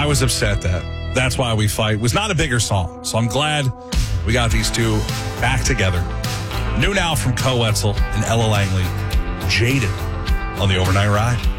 was upset that That's Why We Fight was not a bigger song. So I'm glad we got these two back together. New now from Co Wetzel and Ella Langley, Jaded on the Overnight Ride.